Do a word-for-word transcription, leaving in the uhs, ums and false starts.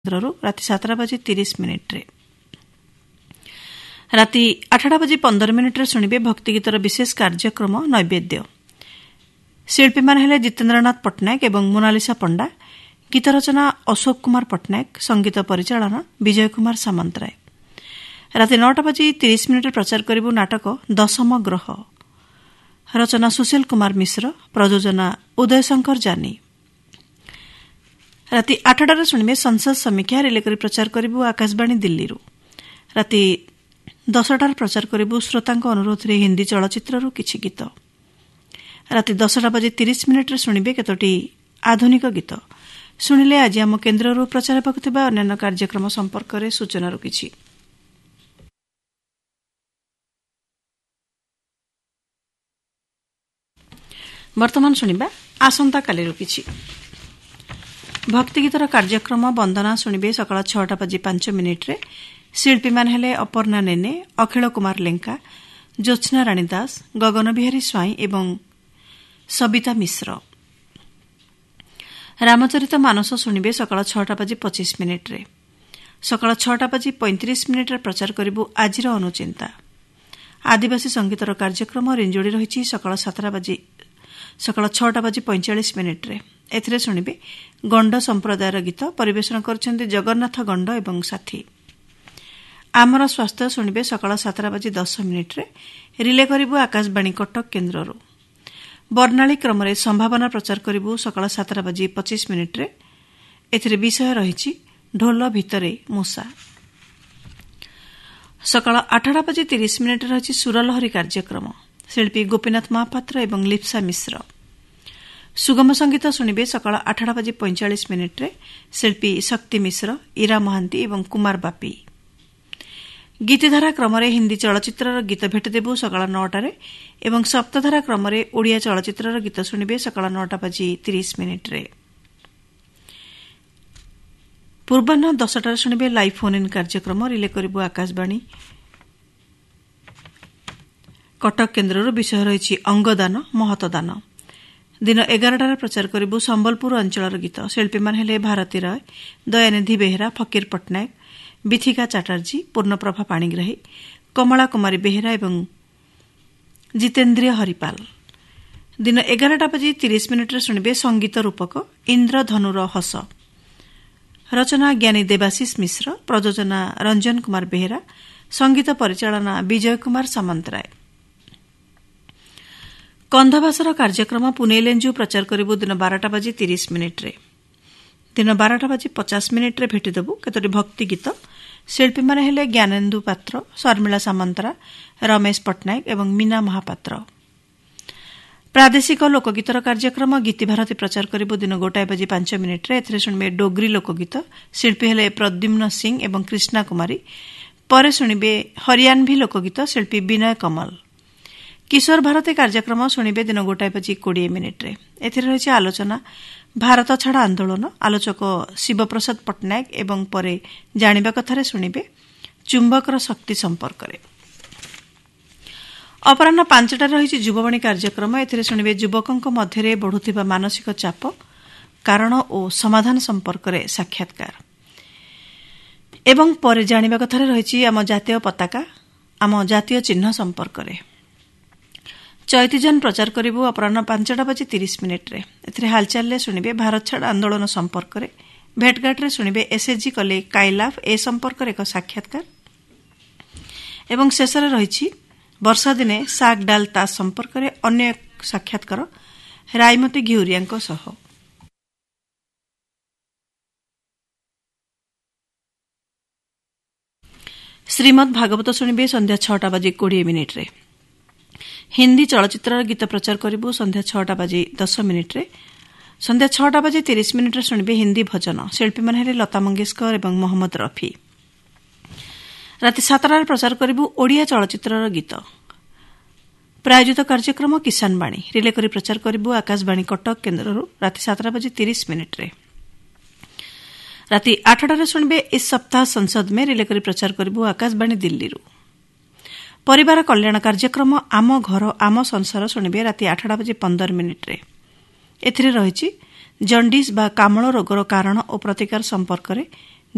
ରାତି ସାତଟା ବାଜି ତିରିଶ ମିନିଟ୍ରେ। ରାତି ଆଠଟା ବାଜି ପନ୍ଦର ମିନିଟ୍ରେ ଶୁଣିବେ ଭକ୍ତିଗୀତର ବିଶେଷ କାର୍ଯ୍ୟକ୍ରମ ନୈବେଦ୍ୟ। ଶିଳ୍ପୀମାନେ ହେଲେ ଜିତେନ୍ଦ୍ରନାଥ ପଟ୍ଟନାୟକ ଏବଂ ମୋନାଲିସା ପଣ୍ଡା। ଗୀତ ରଚନା ଅଶୋକ କୁମାର ପଟ୍ଟନାୟକ, ସଙ୍ଗୀତ ପରିଚାଳନା ବିଜୟ କୁମାର ସାମନ୍ତରାୟ। ରାତି ନଅଟା ବାଜି ତିରିଶ ମିନିଟ୍ରେ ପ୍ରଚାର କରିବୁ ନାଟକ ଦଶମ ଗ୍ରହ। ରଚନା ସୁଶୀଲ କୁମାର ମିଶ୍ର, ପ୍ରଯୋଜନା ଉଦୟ ଶଙ୍କର ଜାନି। ରାତି ଆଠଟାରେ ଶୁଣିବେ ସଂସଦ ସମୀକ୍ଷା, ରିଲେ କରି ପ୍ରଚାର କରିବୁ ଆକାଶବାଣୀ ଦିଲ୍ଲୀରୁ। ରାତି ଦଶଟାରେ ପ୍ରଚାର କରିବୁ ଶ୍ରୋତାଙ୍କ ଅନୁରୋଧରେ ହିନ୍ଦୀ ଚଳଚ୍ଚିତ୍ରରୁ କିଛି ଗୀତ। ରାତି ଦଶଟା ବାଜି ତିରିଶ ମିନିଟ୍ରେ ଶୁଣିବେ କେତୋଟି ଆଧୁନିକ ଗୀତ। ଶୁଣିଲେ ଆଜି ଆମ କେନ୍ଦ୍ରରୁ ପ୍ରଚାର ହେବାକୁ ଥିବା ଅନ୍ୟାନ୍ୟ କାର୍ଯ୍ୟକ୍ରମ ସମ୍ପର୍କରେ ସୂଚନାରୁ କିଛି। ବର୍ତ୍ତମାନ ଶୁଣିବା ଆସନ୍ତାକାଲିରୁ କିଛି। ଭକ୍ତିଗୀତର କାର୍ଯ୍ୟକ୍ରମ ବନ୍ଦନା ଶୁଣିବେ ସକାଳ ଛଅଟା ବାଜି ପାଞ୍ଚ ମିନିଟ୍ରେ। ଶିଳ୍ପୀମାନେ ହେଲେ ଅପର୍ଣ୍ଣା ନେନେ, ଅଖିଳ କୁମାର ଲେଙ୍କା, ଜ୍ୟୋତ୍ସ୍ନା ରାଣୀ ଦାସ, ଗଗନ ବିହାରୀ ସ୍ୱାଇଁ ଏବଂ ସବିତା ମିଶ୍ର। ରାମଚରିତ ମାନସ ଶୁଣିବେ ସକାଳ ଛଅଟା ବାଜି ପଚିଶ ମିନିଟ୍ରେ। ସକାଳ ଛଅଟା ବାଜି ପଇଁତିରିଶ ମିନିଟ୍ରେ ପ୍ରଚାର କରିବୁ ଆଜିର ଅନୁଚିନ୍ତା। ଆଦିବାସୀ ସଙ୍ଗୀତର କାର୍ଯ୍ୟକ୍ରମ ରିଞ୍ଜୁଡ଼ି ରହିଛି ସକାଳ ସାତଟା ବାଜି ସକାଳ ଛଅଟା ବାଜି ପଇଁଚାଳିଶ ମିନିଟ୍ରେ। ଏଥିରେ ଶୁଣିବେ ଗଣ୍ଡ ସମ୍ପ୍ରଦାୟର ଗୀତ। ପରିବେଷଣ କରୁଛନ୍ତି ଜଗନ୍ନାଥ ଗଣ୍ଡ ଏବଂ ସାଥୀ। ଆମର ସ୍ୱାସ୍ଥ୍ୟ ଶୁଣିବେ ସକାଳ ସାତଟା ବାଜି ଦଶ ମିନିଟ୍ରେ। ରିଲେ କରିବୁ ଆକାଶବାଣୀ କଟକ କେନ୍ଦ୍ରରୁ। ବର୍ଣ୍ଣାଳୀ କ୍ରମରେ ସମ୍ଭାବନା ପ୍ରଚାର କରିବୁ ସକାଳ ସାତଟା ବାଜି ପଚିଶ ମିନିଟ୍ରେ। ଏଥିରେ ବିଷୟ ରହିଛି ଢୋଲ ଭିତରେ ମୂଷା। ସକାଳ ଆଠଟା ବାଜି ତିରିଶ ମିନିଟ୍ରେ ରହିଛି ସୁରଲହରୀ କାର୍ଯ୍ୟକ୍ରମ। ଶିଳ୍ପୀ ଗୋପୀନାଥ ମହାପାତ୍ର ଏବଂ ଲିପ୍ସା ମିଶ୍ର। ସୁଗମ ସଙ୍ଗୀତ ଶୁଣିବେ ସକାଳ ଆଠଟା ବାଜି ପଇଁଚାଳିଶ ମିନିଟ୍ରେ। ଶିଳ୍ପୀ ଶକ୍ତି ମିଶ୍ର, ଇରା ମହାନ୍ତି ଏବଂ କୁମାର ବାପି। ଗୀତିଧାରା କ୍ରମରେ ହିନ୍ଦୀ ଚଳଚ୍ଚିତ୍ରର ଗୀତ ଭେଟିଦେବୁ ସକାଳ ନଅଟାରେ ଏବଂ ସପ୍ତଧାରା କ୍ରମରେ ଓଡ଼ିଆ ଚଳଚ୍ଚିତ୍ରର ଗୀତ ଶୁଣିବେ ସକାଳ ନଅଟା ବାଜି ତିରିଶ ମିନିଟ୍ରେ। ପୂର୍ବାହ୍ନ ଦଶଟାରେ ଶୁଣିବେ ଲାଇଭ୍ ଫୋନ୍ ଇନ୍ କାର୍ଯ୍ୟକ୍ରମ। ରିଲେ କରିବୁ ଆକାଶବାଣୀ କଟକ କେନ୍ଦ୍ରରୁ। ବିଷୟ ରହିଛି ଅଙ୍ଗଦାନ ମହତଦାନ। ଦିନ ଏଗାରଟାରେ ପ୍ରଚାର କରିବୁ ସମ୍ବଲପୁର ଅଞ୍ଚଳର ଗୀତ। ଶିଳ୍ପୀମାନେ ହେଲେ ଭାରତୀ ରାୟ, ଦୟାନିଧି ବେହେରା, ଫକୀର ପଟ୍ଟନାୟକ, ବିଥିକା ଚାଟାର୍ଜୀ, ପୂର୍ଣ୍ଣପ୍ରଭା ପାଣିଗ୍ରାହୀ, କମଳା କୁମାରୀ ବେହେରା ଏବଂ ଜିତେନ୍ଦ୍ରିୟ ହରିପାଲ। ଦିନ ଏଗାରଟା ବାଜି ତିରିଶ ମିନିଟ୍ରେ ଶୁଣିବେ ସଙ୍ଗୀତ ରୂପକ ଇନ୍ଦ୍ରଧନୁର ହସ। ରଚନା ଜ୍ଞାନୀ ଦେବାଶିଷ ମିଶ୍ର, ପ୍ରଯୋଜନା ରଞ୍ଜନ କୁମାର ବେହେରା, ସଙ୍ଗୀତ ପରିଚାଳନା ବିଜୟ କୁମାର ସାମନ୍ତରାୟ। କନ୍ଧଭାଷାର କାର୍ଯ୍ୟକ୍ରମ ପୁନେଇ ଲେଞ୍ଜୁ ପ୍ରଚାର କରିବୁ ଦିନ ବାରଟା ବାଜି ତିରିଶ ମିନିଟ୍ରେ। ଦିନ ବାରଟା ବାଜି ପଚାଶ ମିନିଟ୍ରେ ଭେଟିଦେବୁ କେତୋଟି ଭକ୍ତି ଗୀତ। ଶିଳ୍ପୀମାନେ ହେଲେ ଜ୍ଞାନେନ୍ଦୁ ପାତ୍ର, ଶର୍ମିଳା ସାମନ୍ତରା, ରମେଶ ପଟ୍ଟନାୟକ ଏବଂ ମୀନା ମହାପାତ୍ର। ପ୍ରାଦେଶିକ ଲୋକଗୀତର କାର୍ଯ୍ୟକ୍ରମ ଗୀତିଭାରତୀ ପ୍ରଚାର କରିବୁ ଦିନ ଗୋଟାଏ ବାଜି ପାଞ୍ଚ ମିନିଟ୍ରେ। ଏଥିରେ ଶୁଣିବେ ଡୋଗ୍ରୀ ଲୋକଗୀତ। ଶିଳ୍ପୀ ହେଲେ ପ୍ରଦ୍ୟୁମ୍ନ ସିଂ ଏବଂ କ୍ରିଷ୍ଣା କୁମାରୀ। ପରେ ଶୁଣିବେ ହରିୟାନଭି ଲୋକଗୀତ। ଶିଳ୍ପୀ ବିନୟ କମଲ। କିଶୋର ଭାରତୀ କାର୍ଯ୍ୟକ୍ରମ ଶୁଣିବେ ଦିନ ଗୋଟାଏ ବାଜି କୋଡ଼ିଏ ମିନିଟ୍ରେ। ଏଥିରେ ରହିଛି ଆଲୋଚନା ଭାରତ ଛାଡ଼ ଆନ୍ଦୋଳନ। ଆଲୋଚକ ଶିବପ୍ରସାଦ ପଟ୍ଟନାୟକ ଏବଂ ପରେ ଜାଣିବା କଥାରେ ଶୁଣିବେ ଚୁମ୍ବକର ଶକ୍ତି ସମ୍ପର୍କରେ। ଅପରାହ୍ନ ପାଞ୍ଚଟାରେ ରହିଛି ଯୁବବାଣୀ କାର୍ଯ୍ୟକ୍ରମ। ଏଥିରେ ଶୁଣିବେ ଯୁବକଙ୍କ ମଧ୍ୟରେ ବଢ଼ୁଥିବା ମାନସିକ ଚାପ, କାରଣ ଓ ସମାଧାନ ସମ୍ପର୍କରେ ସାକ୍ଷାତକାର। ଏବଂ ପରେ ଜାଣିବା କଥାରେ ରହିଛି ଆମ ଜାତୀୟ ପତାକା, ଆମ ଜାତୀୟ ଚିହ୍ନ ସମ୍ପର୍କରେ। ଚୈତିଜନ ପ୍ରଚାର କରିବୁ ଅପରାହ୍ନ ପାଞ୍ଚଟା ବାଜି ତିରିଶ ମିନିଟ୍ରେ। ଏଥିରେ ହାଲଚାଲରେ ଶୁଣିବେ ଭାରତ ଛାଡ଼ ଆନ୍ଦୋଳନ ସମ୍ପର୍କରେ। ଭେଟଘାଟରେ ଶୁଣିବେ ଏସ୍ଏଚ୍ଜି କଲେ କାଇଲାଫ ଏ ସମ୍ପର୍କରେ ଏକ ସାକ୍ଷାତକାର। ଏବଂ ଶେଷରେ ରହିଛି ବର୍ଷାଦିନେ ଶାଗ ଡାଲ ତାସ ସମ୍ପର୍କରେ ଅନ୍ୟ ଏକ ସାକ୍ଷାତକାର ରାଇମତୀ ଘିଉରିଆଙ୍କ ସହ। ଶ୍ରୀମଦ୍ ଭାଗବତ ଶୁଣିବେ ସନ୍ଧ୍ୟା ଛଅଟା ବାଜି କୋଡ଼ିଏ ମିନିଟ୍ରେ। ହିନ୍ଦୀ ଚଳଚ୍ଚିତ୍ରର ଗୀତ ପ୍ରଚାର କରିବୁ ସନ୍ଧ୍ୟା ଛଅଟା ବାଜି ଦଶ ମିନିଟ୍ରେ। ସନ୍ଧ୍ୟା ଛଅଟା ବାଜି ତିରିଶ ମିନିଟ୍ରେ ଶୁଣିବେ ହିନ୍ଦୀ ଭଜନ। ଶିଳ୍ପୀମାନେ ହେଲେ ଲତା ମଙ୍ଗେଶକର ଏବଂ ମହମ୍ମଦ ରଫି। ରାତି ସାତଟାରେ ପ୍ରଚାର କରିବୁ ଓଡ଼ିଆ ଚଳଚ୍ଚିତ୍ରର ଗୀତ। ପ୍ରାୟୋଜିତ କାର୍ଯ୍ୟକ୍ରମ କିଷାନ ବାଣୀ। ରିଲେ କରି ପ୍ରଚାର କରିବୁ ଆକାଶବାଣୀ କଟକ କେନ୍ଦ୍ରରୁ। ରାତି ସାତଟା ବାଜି ତିରିଶ ମିନିଟ୍ରେ। ରାତି ଆଠଟାରେ ଶୁଣିବେ ଇସ୍ ସପ୍ତାହ ସଂସଦ ମେ। ରିଲେ କରି ପ୍ରଚାର କରିବୁ ଆକାଶବାଣୀ ଦିଲ୍ଲୀରୁ। ପରିବାର କଲ୍ୟାଣ କାର୍ଯ୍ୟକ୍ରମ ଆମ ଘର ଆମ ସଂସାର ଶୁଣିବେ ରାତି ଆଠଟା ବାଜି ପନ୍ଦର ମିନିଟ୍ରେ। ଏଥିରେ ରହିଛି ଜଣ୍ଡିସ୍ ବା କାମଳ ରୋଗର କାରଣ ଓ ପ୍ରତିକାର ସମ୍ପର୍କରେ